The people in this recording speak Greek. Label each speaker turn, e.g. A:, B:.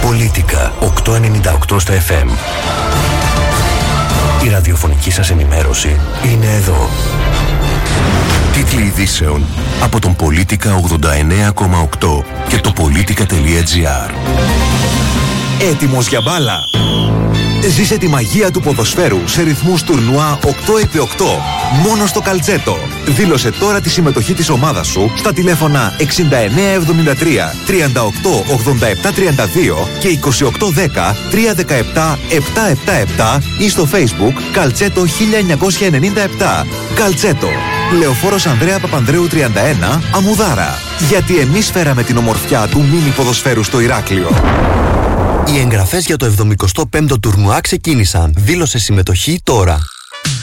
A: Πολίτικα 898 στα FM. Η ραδιοφωνική σας ενημέρωση είναι εδώ. Τίτλοι ειδήσεων από τον Πολίτικα 89,8 και το Πολίτικα.gr.
B: Έτοιμος για μπάλα? Ζήσε τη μαγεία του ποδοσφαίρου σε ρυθμούς τουρνουά 8x8 μόνο στο Καλτσέτο. Δήλωσε τώρα τη συμμετοχή της ομάδας σου στα τηλέφωνα 6973 38 87 32 και 2810 317 777 ή στο Facebook Καλτσέτο 1997. Καλτσέτο, Λεωφόρος Ανδρέα Παπανδρέου 31, Αμμουδάρα. Γιατί εμείς φέραμε την ομορφιά του μίνι ποδοσφαίρου στο Ηράκλειο.
C: Οι εγγραφές για το 75ο τουρνουά ξεκίνησαν. Δήλωσε συμμετοχή τώρα.